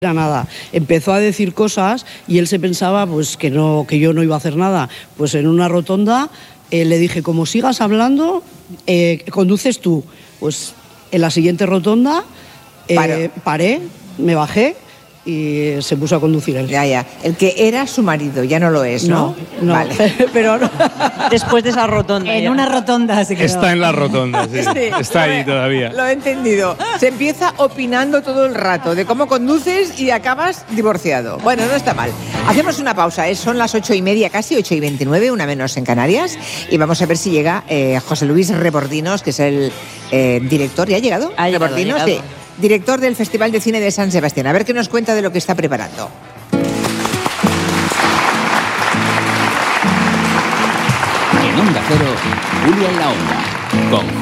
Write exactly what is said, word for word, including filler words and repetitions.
nada. Empezó a decir cosas y él se pensaba pues que no, que yo no iba a hacer nada. Pues en una rotonda eh, le dije, como sigas hablando, eh, conduces tú. Pues en la siguiente rotonda eh, paré, me bajé y se puso a conducir él. Ya, ya. El que era su marido, ya no lo es, ¿no? No, no. Vale. Pero no. Después de esa rotonda. En ya. una rotonda se quedó. Está en la rotonda, sí. Sí, Está ahí lo he- todavía. Lo he entendido. Se empieza opinando todo el rato de cómo conduces y acabas divorciado. Bueno, no está mal. Hacemos una pausa. ¿eh? Son las ocho y media, casi ocho y veintinueve, una menos en Canarias. Y vamos a ver si llega eh, José Luis Rebordinos, que es el eh, director. ¿Ya ha llegado? Ha llegado, Rebordinos, ha llegado. sí. Director del Festival de Cine de San Sebastián. A ver qué nos cuenta de lo que está preparando. En Onda Cero, Julia en la Onda, con